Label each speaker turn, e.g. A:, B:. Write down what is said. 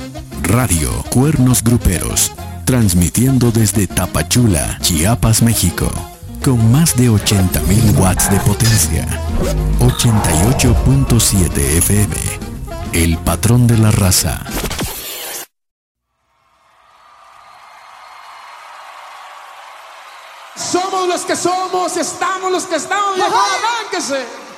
A: Radio Cuernos Gruperos, transmitiendo desde Tapachula, Chiapas, México, con más de 80.000 watts de potencia. 88.7 FM, el patrón de la raza.
B: Somos los que somos, estamos los que estamos, viejo, arránquese.